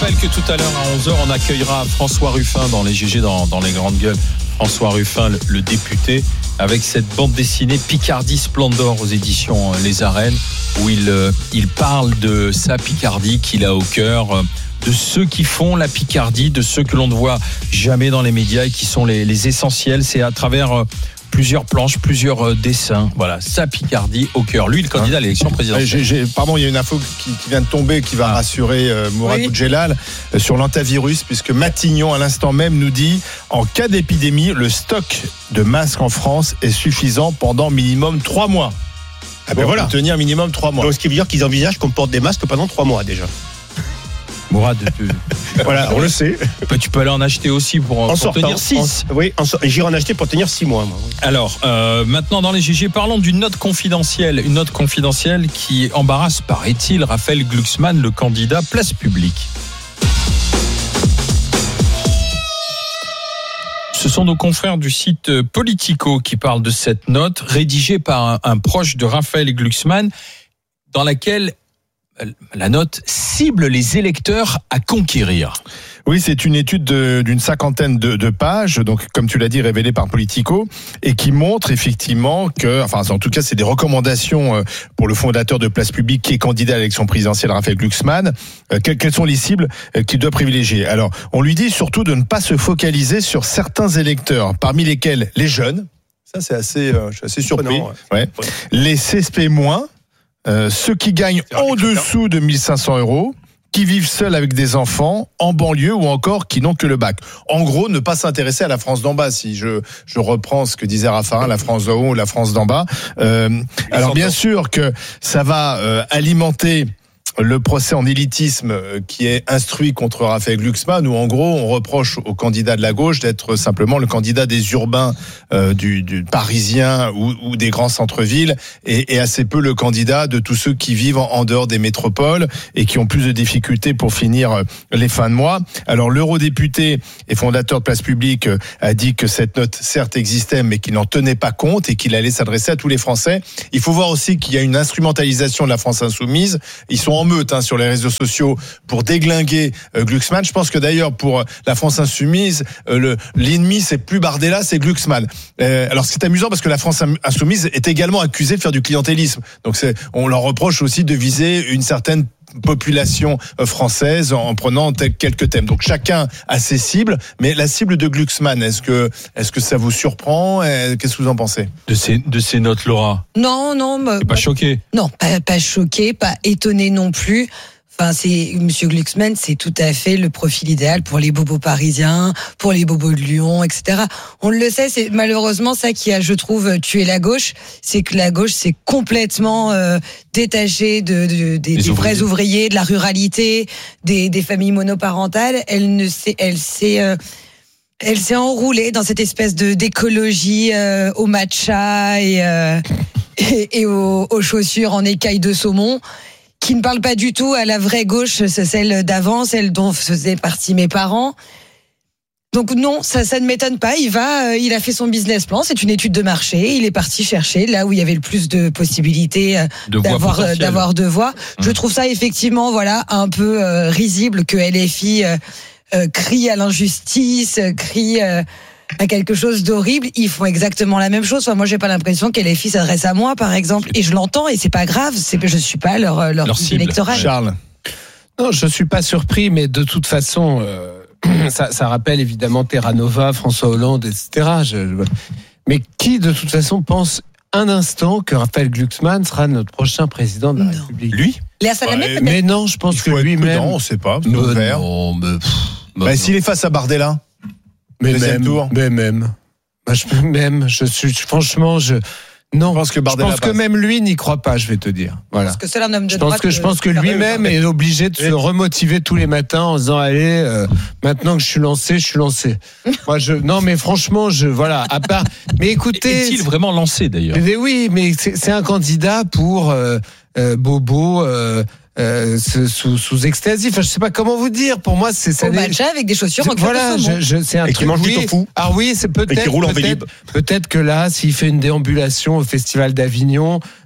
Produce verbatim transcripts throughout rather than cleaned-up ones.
rappelle que tout à l'heure à onze heures, on accueillera François Ruffin dans les G G, dans, dans les grandes gueules. François Ruffin, le, le député, avec cette bande dessinée Picardie Splendor aux éditions Les Arènes, où il, il parle de sa Picardie qu'il a au cœur, de ceux qui font la Picardie, de ceux que l'on ne voit jamais dans les médias et qui sont les, les essentiels. C'est à travers plusieurs planches, plusieurs dessins. Voilà, sa Picardie au cœur. Lui, le candidat à l'élection présidentielle. J'ai, j'ai, pardon, il y a une info qui, qui vient de tomber qui va ah. rassurer euh, Mourad oui. Boudjelal euh, sur l'antavirus, puisque Matignon, à l'instant même, nous dit en cas d'épidémie, le stock de masques en France est suffisant pendant minimum trois mois. Ah ben bon, voilà. Tenir minimum trois mois. Donc, ce qui veut dire qu'ils envisagent qu'on porte des masques pendant trois mois déjà. Mourad, tu... voilà, on le sait. Tu peux aller en acheter aussi pour, en pour tenir six. Oui, en, j'irai en acheter pour tenir six mois. Moi. Alors, euh, maintenant dans les G G, parlons d'une note confidentielle. Une note confidentielle qui embarrasse, paraît-il, Raphaël Glucksmann, le candidat Place Publique. Ce sont nos confrères du site Politico qui parlent de cette note, rédigée par un, un proche de Raphaël Glucksmann, dans laquelle la note cible les électeurs à conquérir. Oui, c'est une étude de, d'une cinquantaine de, de pages, donc comme tu l'as dit, révélée par Politico, et qui montre effectivement que, enfin, en tout cas, c'est des recommandations pour le fondateur de Place Publique qui est candidat à l'élection présidentielle, Raphaël Glucksmann. Quelles sont les cibles qu'il doit privilégier ? Alors, on lui dit surtout de ne pas se focaliser sur certains électeurs, parmi lesquels les jeunes. Ça, c'est assez, euh, je suis assez surpris. Non, ouais. Ouais. Les C S P moins. Euh, ceux qui gagnent en dessous de mille cinq cents euros, qui vivent seuls avec des enfants, en banlieue ou encore qui n'ont que le bac. En gros, ne pas s'intéresser à la France d'en bas, si je, je reprends ce que disait Raffarin, la France d'en haut ou la France d'en bas. Euh, alors bien sûr que ça va euh, alimenter le procès en élitisme qui est instruit contre Raphaël Glucksmann, où en gros on reproche au candidat de la gauche d'être simplement le candidat des urbains euh, du, du parisien ou, ou des grands centres-villes et, et assez peu le candidat de tous ceux qui vivent en, en dehors des métropoles et qui ont plus de difficultés pour finir les fins de mois. Alors l'eurodéputé et fondateur de Place Publique a dit que cette note certes existait mais qu'il n'en tenait pas compte et qu'il allait s'adresser à tous les Français. Il faut voir aussi qu'il y a une instrumentalisation de la France insoumise. Ils sont en meute hein, sur les réseaux sociaux pour déglinguer euh, Glucksmann. Je pense que d'ailleurs pour euh, la France insoumise, euh, le, l'ennemi c'est plus Bardella, c'est Glucksmann. Euh, alors c'est amusant parce que la France insoumise est également accusée de faire du clientélisme. Donc c'est, on leur reproche aussi de viser une certaine population française en prenant quelques thèmes. Donc chacun a ses cibles, mais la cible de Glucksmann, est-ce que est-ce que ça vous surprend ? Qu'est-ce que vous en pensez ? De ces de ces notes, Laura ? Non, non, bah, pas choqué. Non, pas, pas choqué, pas étonné non plus. Enfin, c'est Monsieur Glucksmann, c'est tout à fait le profil idéal pour les bobos parisiens, pour les bobos de Lyon, et cetera. On le sait, c'est malheureusement ça qui a, je trouve, tué la gauche, c'est que la gauche s'est complètement euh, détachée de, de, des, des vrais ouvriers, de la ruralité, des, des familles monoparentales. Elle ne s'est, elle s'est euh, Elle s'est enroulée dans cette espèce de d'écologie euh, au matcha et, euh, et, et aux, aux chaussures en écailles de saumon, qui ne parle pas du tout à la vraie gauche, c'est celle d'avant, celle dont faisaient partie mes parents. Donc non, ça, ça ne m'étonne pas. Il va, euh, il a fait son business plan. C'est une étude de marché. Il est parti chercher là où il y avait le plus de possibilités euh, de d'avoir, euh, d'avoir de voix. Mmh. Je trouve ça effectivement, voilà, un peu euh, risible que L F I euh, euh, crie à l'injustice, euh, crie euh, à quelque chose d'horrible. Ils font exactement la même chose. Enfin, moi, j'ai pas l'impression qu'L F I s'adresse à moi, par exemple, et je l'entends et c'est pas grave. C'est, je suis pas leur leur, leur cible électorale. Charles. Non, je suis pas surpris, mais de toute façon. Euh... Ça, ça rappelle évidemment Terra Nova, François Hollande, et cetera. Je, je... Mais qui, de toute façon, pense un instant que Raphaël Glucksmann sera notre prochain président de la non. République ? Lui ? Léa Salamé, ouais, mais non, je pense que lui-même. On ne sait pas. Mais non, mais, pff, bah, bah, s'il est face à Bardella, mais deuxième même, tour. Mais même. Bah, je, même, je suis, franchement, je. Non, je pense que, je pense que même lui n'y croit pas, je vais te dire. Voilà. Parce que c'est un homme de je pense que, je pense que lui-même est obligé de se remotiver tous les matins en disant allez, euh, maintenant que je suis lancé, je suis lancé. Moi, je, non, mais franchement, je, voilà, à part, mais écoutez. Est-il vraiment lancé d'ailleurs ? Mais oui, mais c'est, c'est un candidat pour euh, euh, Bobo. Euh, Euh, sous, sous extasie, enfin je sais pas comment vous dire. Pour moi, c'est ça. Au matcha avec des chaussures en voilà, je, je, c'est un et truc. qui mange oui. du tofu. Ah oui, c'est peut-être. Et qui roule en peut-être, peut-être que là, s'il fait une déambulation au Festival d'Avignon,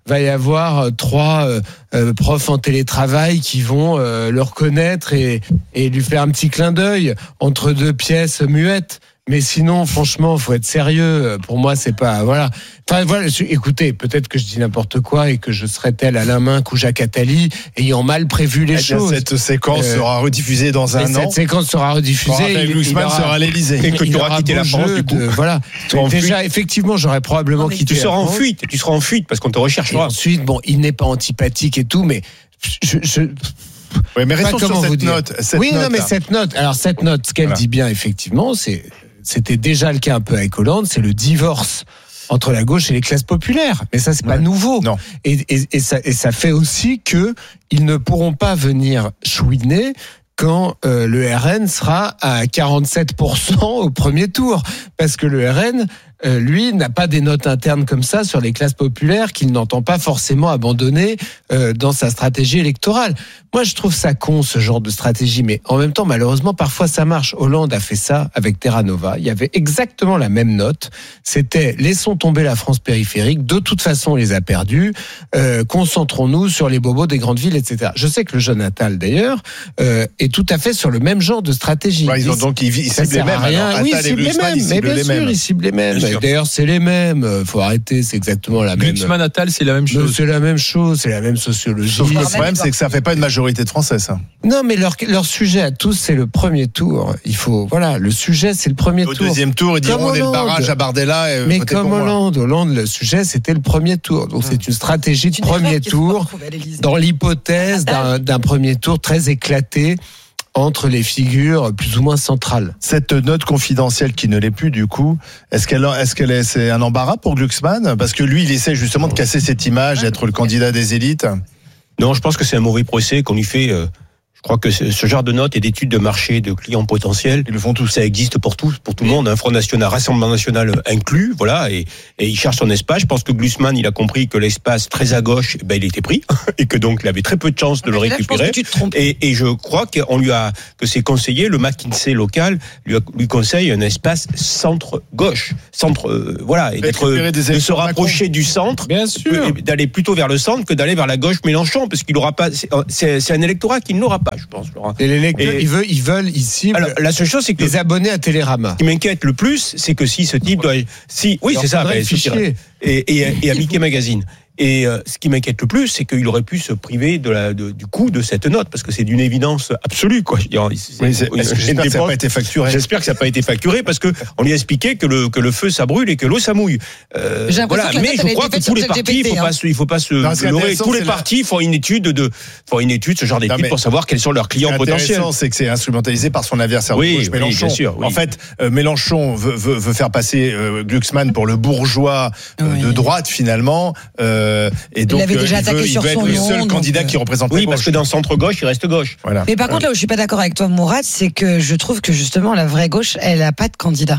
va y avoir trois euh, euh, profs en télétravail qui vont euh, le reconnaître et, et lui faire un petit clin d'œil entre deux pièces muettes. Mais sinon, franchement, faut être sérieux. Pour moi, c'est pas voilà. Enfin voilà. Écoutez, peut-être que je dis n'importe quoi et que je serais tel Alain Minc ou Jacques Attali ayant mal prévu les Eh bien, choses. cette séquence euh, sera rediffusée dans un et an. Cette séquence sera rediffusée. Raphaël Glucksmann sera à l'Élysée. Et que tu auras quitté la France, du coup. De, voilà. Déjà, effectivement, j'aurais probablement Non, mais quitté. Tu seras la en France. fuite. Tu seras en fuite parce qu'on te Et recherchera. ensuite, bon, il n'est pas antipathique et tout, mais je. je Oui, mais Pas restons sur comment vous cette dire. note. Cette oui, note, non, mais là. cette note. Alors cette note, ce qu'elle Voilà. dit bien, effectivement, c'est c'était déjà le cas un peu avec Hollande, c'est le divorce entre la gauche et les classes populaires. Mais ça, c'est pas Ouais. nouveau. Non. Et, et, et, ça, et ça fait aussi que ils ne pourront pas venir chouiner quand euh, le R N sera à quarante-sept pour cent au premier tour. Parce que le R N, euh, lui, n'a pas des notes internes comme ça sur les classes populaires qu'il n'entend pas forcément abandonner euh, dans sa stratégie électorale. Moi, je trouve ça con, ce genre de stratégie, mais en même temps, malheureusement, parfois ça marche. Hollande a fait ça avec Terra Nova. Il y avait exactement la même note. C'était « Laissons tomber la France périphérique. De toute façon, on les a perdus. Euh, concentrons-nous sur les bobos des grandes villes, et cetera » Je sais que le jeune Attal, d'ailleurs, euh, est tout à fait sur le même genre de stratégie. Ouais, ils ont donc ils, ils Ça ciblent les sert à mêmes. rien. Alors, Oui, Attal ils et ciblent les Glucksmann, mêmes. ils Mais ciblent bien les sûr, mêmes. ils ciblent les mêmes. Bien sûr. D'ailleurs, c'est les mêmes. Faut arrêter, c'est exactement la même. Glucksmann Attal, c'est la même Mais chose. C'est la même chose, c'est la même sociologie. Sauf que le Même problème, pas. c'est que ça fait pas une majorité de Français, ça. Non, mais leur, leur sujet à tous, c'est le premier tour. Il faut, voilà, le sujet, c'est le premier Au tour. deuxième tour, ils diront Comme on est le Hollande. barrage à Bardella. Et Mais votez comme pour moi. Hollande, Hollande, le sujet, c'était le premier tour. Donc, c'est une stratégie de C'est une erreur premier qu'il faut pas tour, retrouver à l'Élysée. dans l'hypothèse d'un, d'un premier tour très éclaté entre les figures plus ou moins centrales. Cette note confidentielle qui ne l'est plus, du coup, est-ce qu'elle, est-ce qu'elle est, c'est un embarras pour Glucksmann? Parce que lui, il essaie justement de casser cette image, d'être le candidat des élites. Non, je pense que c'est un mauvais procès qu'on lui fait. euh, Je crois que ce ce genre de notes et d'études de marché de clients potentiels, Ils le font tous. ça existe pour tous, pour tout le monde. Un Front National, Rassemblement National inclus, voilà, et, et il cherche son espace. Je pense que Glucksmann, il a compris que l'espace très à gauche, ben, il était pris, et que donc il avait très peu de chances de le Mais là, je pense récupérer. que tu te trompes. Et, et je crois qu'on lui a, que ses conseillers, le McKinsey local, lui, a- lui conseille un espace centre-gauche, centre, euh, voilà, et d'être, Récupérer des de se électeurs rapprocher du centre, Bien euh, et d'aller plutôt vers le centre que d'aller vers la gauche Mélenchon, parce qu'il aura pas, c'est, c'est c'est un électorat qu'il n'aura pas, je pense, Laurent. Et les lecteurs, Et- ils veulent, ils veulent ici Alors, la seule chose, c'est que les abonnés à Télérama. ce qui m'inquiète le plus, c'est que si ce type doit, si, oui, Il c'est ça, leur faudrait ben, le ce fichier. type- et, et, et à Mickey Magazine. Et euh, ce qui m'inquiète le plus, c'est qu'il aurait pu se priver de la, de, du coût de cette note, parce que c'est d'une évidence absolue, quoi. Je veux dire, c'est- Oui, c'est- une- est-ce que une j'espère que ça n'a dépense- pas été facturé? J'espère que ça n'a pas été facturé, parce que on lui a expliqué que le, que le feu ça brûle et que l'eau ça mouille. Euh, J'ai l'impression voilà. que la Mais note, je elle a crois été que faite tous les sur partis, il ChatGPT, faut hein. pas se, il faut pas se Non, ce qui est leurrer. intéressant, Tous les c'est la- partis font une étude de, font une étude, ce genre d'étude, mais- pour savoir quels sont leurs clients potentiels. L'intéressant, c'est que c'est instrumentalisé par son adversaire Oui, de gauche, oui, Mélenchon. bien sûr, oui. En fait, euh, Mélenchon veut, veut, veut faire passer euh, Glucksmann pour le bourgeois euh, Oui. de droite, finalement. Euh, et donc, l'avait déjà il attaqué veut, il sur veut être son le nom, seul donc, candidat euh, qui représente Oui, la parce gauche. que dans le centre gauche, il reste gauche. Voilà. Mais par contre, là où je suis pas d'accord avec toi, Mourad, c'est que je trouve que justement, la vraie gauche, elle a pas de candidat.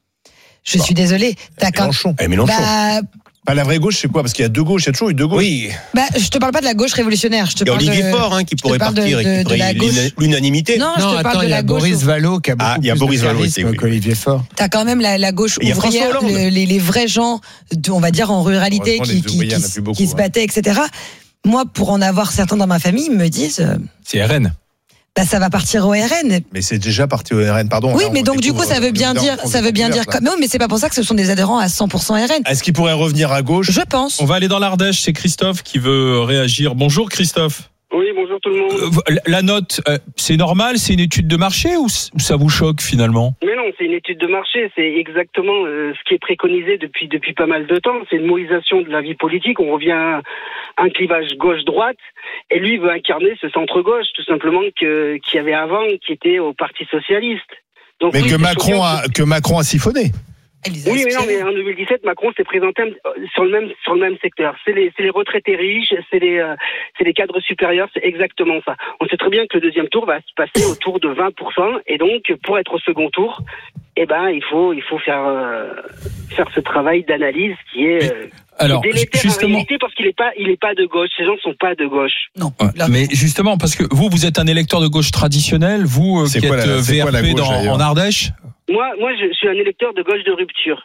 Je suis désolée. T'as quand Mélenchon. Eh, Mélenchon. Bah, Bah, la vraie gauche, c'est quoi? Parce qu'il y a deux gauches, il y a toujours eu deux gauches. Oui, bah, je te parle pas de la gauche révolutionnaire. Je te il y a parle Olivier de... Faure hein, qui te pourrait parle de- partir et de- qui de pourrait la gauche. l'una- l'unanimité. Non, je Non, te parle attends, de il y la a gauche. Boris Vallaud qui a beaucoup Ah, il y a plus Boris de Vallaud, charisme c'est- oui. qu'Olivier Faure. T'as quand même la, la gauche Et il y a François ouvrière, Hollande. le- les, les vrais gens, de- on va dire en ruralité, Heureusement, qui, les qui, ouvriers, il y en a qui- plus beaucoup, qui se hein. battaient, et cetera. Moi, pour en avoir certains dans ma famille, ils me disent, euh, C'est R N. bah, ça va partir au R N. Mais c'est déjà parti au R N, pardon. Oui, Là, mais on donc du coup, découvre, ça veut euh, bien le dire, France ça veut bien dire. populaire, que- Non, mais c'est pas pour ça que ce sont des adhérents à cent pour cent R N. là. Est-ce qu'il pourrait revenir à gauche? Je pense. On va aller dans l'Ardèche. C'est Christophe qui veut réagir. Bonjour Christophe. Oui, bonjour tout le monde. Euh, La note, euh, c'est normal, c'est une étude de marché ou c- ou ça vous choque finalement? Mais non, c'est une étude de marché, c'est exactement euh, ce qui est préconisé depuis depuis pas mal de temps. C'est une mobilisation de la vie politique. On revient à un clivage gauche-droite, et lui veut incarner ce centre-gauche, tout simplement que qu'il y avait avant, qui était au Parti socialiste. Donc, Mais oui, que c'est Macron choquant. a, que Macron a siphonné. Elle les a Oui, mais non, aspirés. mais en deux mille dix-sept, Macron s'est présenté un- sur le même sur le même secteur. C'est les c'est les retraités riches, c'est les euh, c'est les cadres supérieurs, c'est exactement ça. On sait très bien que le deuxième tour va se passer autour de vingt pour cent, et donc pour être au second tour, eh ben il faut il faut faire euh, faire ce travail d'analyse qui est euh, Alors, qui est délétère en justement. réalité, parce qu'il est pas il est pas de gauche. Ces gens sont pas de gauche. Non. Ouais, Là- mais justement, parce que vous, vous êtes un électeur de gauche traditionnel, vous euh, C'est qui quoi êtes la- euh, c'est quoi la V R P gauche, dans, d'ailleurs en Ardèche. Moi moi je suis un électeur de gauche de rupture.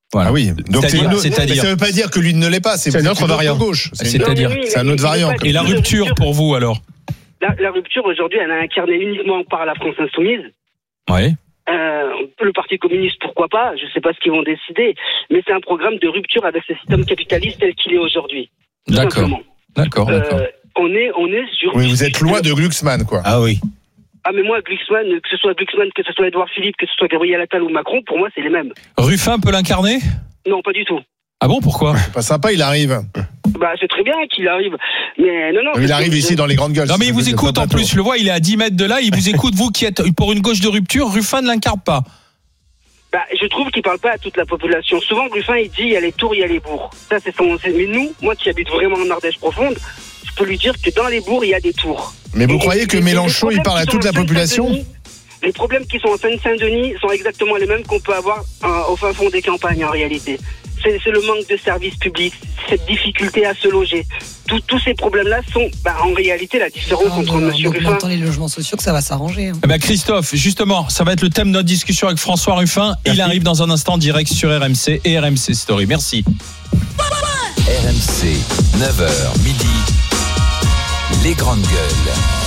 Voilà. Ah oui. Donc c'est C'est-à-dire- une autre- c'est-à-dire- mais ça veut pas dire que lui ne l'est pas. C'est, C'est une autre variante. gauche. C'est, une- C'est-à-dire- Non, mais oui, c'est un mais autre il veut variant. pas- Et la rupture pour vous alors? La, la rupture aujourd'hui, elle est incarnée uniquement par la France insoumise. Ouais. Euh, le Parti communiste, pourquoi pas? Je sais pas ce qu'ils vont décider, mais c'est un programme de rupture avec ce système capitaliste tel qu'il est aujourd'hui. Tout D'accord. simplement. D'accord, Euh, d'accord. on est, on est sur. Oui, vous êtes loin de Glucksmann, quoi. Ah oui. Ah mais moi, Glucksmann, que ce soit Glucksmann, que ce soit Édouard Philippe, que ce soit Gabriel Attal ou Macron, pour moi, c'est les mêmes. Ruffin peut l'incarner? Non, pas du tout. Ah bon, pourquoi? C'est pas sympa, il arrive. Bah, c'est très bien qu'il arrive, mais non, non. Il arrive ici dans les grandes gueules. Non mais il vous C'est écoute pas en plus, je le vois, il est à dix mètres de là, il vous écoute, vous qui êtes pour une gauche de rupture, Ruffin ne l'incarne pas. Bah, je trouve qu'il parle pas à toute la population. Souvent, Ruffin, il dit, il y a les tours, il y a les bourgs. Ça, c'est son. c'est- Mais nous, moi qui habite vraiment en Ardèche profonde, je peux lui dire que dans les bourgs, il y a des tours. Mais vous Et- croyez et- que et les Mélenchon, il problèmes parle à qui toute sont la en population? Seine-Saint-Denis, Les problèmes qui sont en Seine-Saint-Denis sont exactement les mêmes qu'on peut avoir euh, au fin fond des campagnes, en réalité. C'est, c'est le manque de services publics, cette difficulté à se loger. Tout- tous ces problèmes-là sont, bah, en réalité, la différence Ah, entre en M. Ruffin. augmentant les logements sociaux, que ça va s'arranger. hein. Eh ben Christophe, justement, ça va être le thème de notre discussion avec François Ruffin. Il arrive dans un instant direct sur R M C et R M C Story. Merci. R M C, neuf heures midi, les grandes gueules.